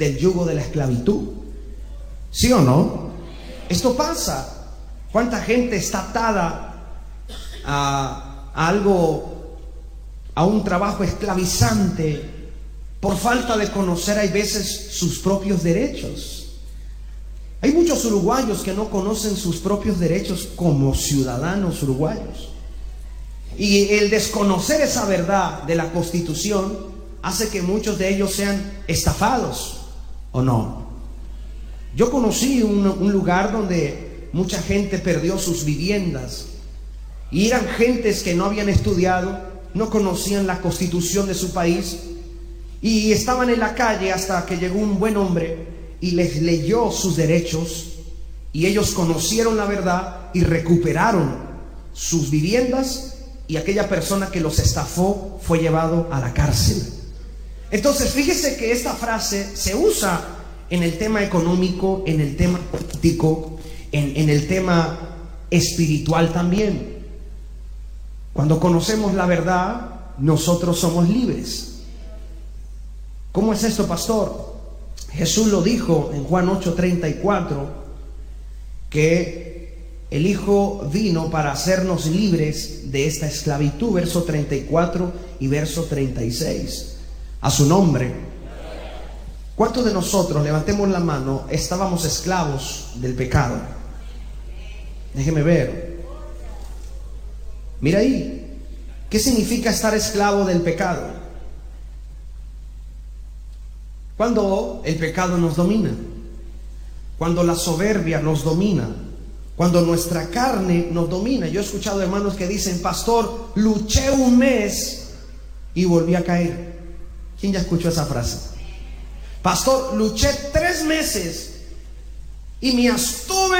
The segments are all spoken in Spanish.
del yugo de la esclavitud. ¿Sí o no? Esto pasa. ¿Cuánta gente está atada a algo, a un trabajo esclavizante por falta de conocer, hay veces, sus propios derechos? Hay muchos uruguayos que no conocen sus propios derechos como ciudadanos uruguayos. Y el desconocer esa verdad de la Constitución hace que muchos de ellos sean estafados, ¿o no? Yo conocí un lugar donde mucha gente perdió sus viviendas. Y eran gentes que no habían estudiado, no conocían la Constitución de su país. Y estaban en la calle hasta que llegó un buen hombre y les leyó sus derechos, y ellos conocieron la verdad y recuperaron sus viviendas, y aquella persona que los estafó fue llevado a la cárcel. Entonces fíjese que esta frase se usa en el tema económico, en el tema político, en el tema espiritual también. Cuando conocemos la verdad, nosotros somos libres. ¿Cómo es esto, pastor? Jesús lo dijo en Juan 8:34, que el Hijo vino para hacernos libres de esta esclavitud, verso 34 y verso 36. A su nombre. ¿Cuántos de nosotros, levantemos la mano, estábamos esclavos del pecado? Déjeme ver. Mira ahí. ¿Qué significa estar esclavo del pecado? Cuando el pecado nos domina, cuando la soberbia nos domina, cuando nuestra carne nos domina. Yo he escuchado hermanos que dicen: pastor, luché un mes y volví a caer. ¿Quién ya escuchó esa frase? Pastor, luché 3 meses y me abstuve,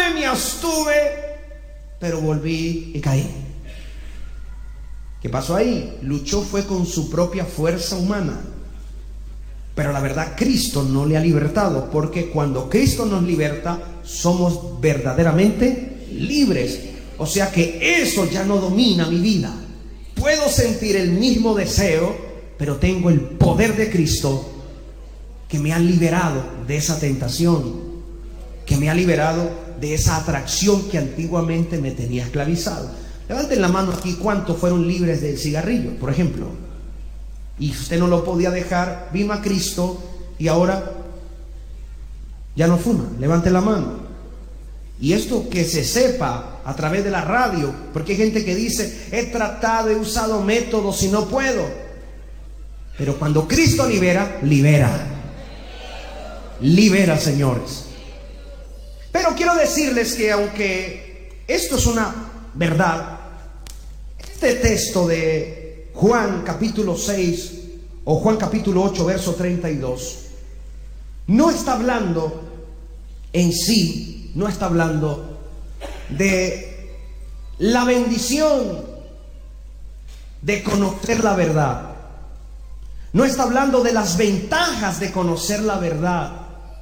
pero volví y caí. ¿Qué pasó ahí? Luchó fue con su propia fuerza humana. Pero la verdad, Cristo no le ha libertado, porque cuando Cristo nos liberta, somos verdaderamente libres. O sea que eso ya no domina mi vida. Puedo sentir el mismo deseo, pero tengo el poder de Cristo que me ha liberado de esa tentación, que me ha liberado de esa atracción que antiguamente me tenía esclavizado. Levanten la mano aquí, ¿cuántos fueron libres del cigarrillo, por ejemplo? Y usted no lo podía dejar, vino a Cristo y ahora ya no fuma. Levante la mano. Y esto que se sepa a través de la radio, porque hay gente que dice: he tratado, he usado métodos y no puedo. Pero cuando Cristo libera, libera. Libera, señores. Pero quiero decirles que aunque esto es una verdad, este texto de Juan capítulo 6 o Juan capítulo 8 verso 32 no está hablando en sí, no está hablando de la bendición de conocer la verdad, no está hablando de las ventajas de conocer la verdad.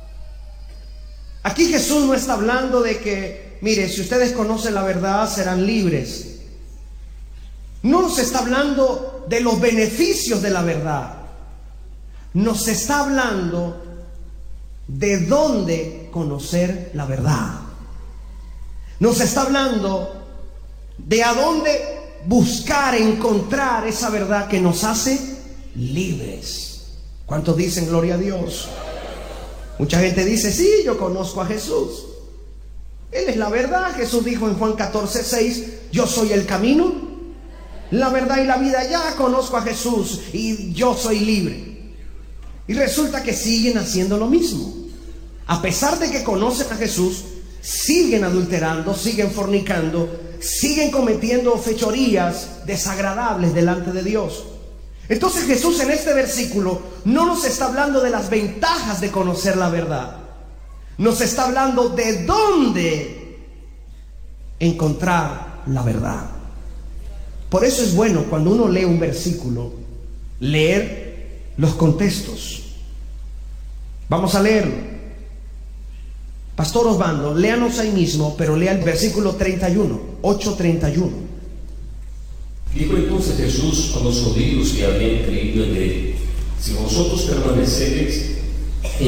Aquí Jesús no está hablando de que, mire, si ustedes conocen la verdad serán libres. No se está hablando de los beneficios de la verdad. Nos está hablando de dónde conocer la verdad. Nos está hablando de a dónde buscar, encontrar esa verdad que nos hace libres. ¿Cuántos dicen gloria a Dios? Mucha gente dice: sí, yo conozco a Jesús. Él es la verdad. Jesús dijo en Juan 14:6: yo soy el camino, la verdad y la vida. Ya conozco a Jesús y yo soy libre. Y resulta que siguen haciendo lo mismo. A pesar de que conocen a Jesús, siguen adulterando, siguen fornicando, siguen cometiendo fechorías desagradables delante de Dios. Entonces Jesús en este versículo no nos está hablando de las ventajas de conocer la verdad. Nos está hablando de dónde encontrar la verdad. Por eso es bueno cuando uno lee un versículo, leer los contextos. Vamos a leerlo. Pastor Osvaldo, léanos ahí mismo, pero lea el versículo 31, 8:31. Dijo entonces Jesús a los judíos que habían creído en él: si vosotros permaneceréis en